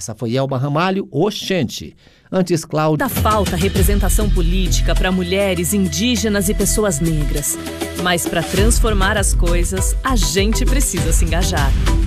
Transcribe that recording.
Essa foi Elba Ramalho, Oxente. Antes, Cláudia. Falta representação política para mulheres, indígenas e pessoas negras. Mas para transformar as coisas, a gente precisa se engajar.